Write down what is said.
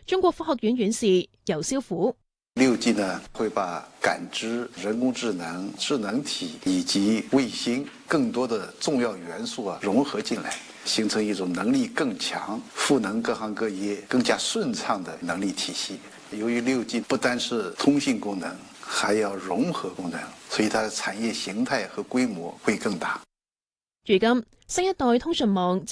中國科學院院士游霄虎 6G 呢會把感知、人工智能、智能體以及衛星更多的重要元素融合進來，形成一種能力更強、賦能各行各業更加順暢的能力體系。由於6G不單是通信功能，還要融合功能，所以它的產業形態和規模會更大。 如今，新一代通訊網